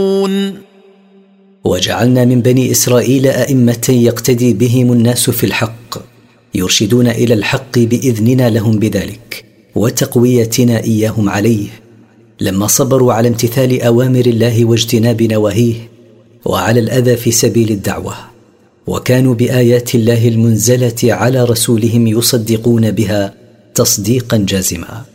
وجعلنا من بني إسرائيل أئمة يقتدي بهم الناس في الحق، يرشدون إلى الحق بإذننا لهم بذلك وتقويتنا إياهم عليه، لما صبروا على امتثال أوامر الله واجتناب نواهيه وعلى الأذى في سبيل الدعوة، وكانوا بآيات الله المنزلة على رسولهم يصدقون بها تصديقا جازما.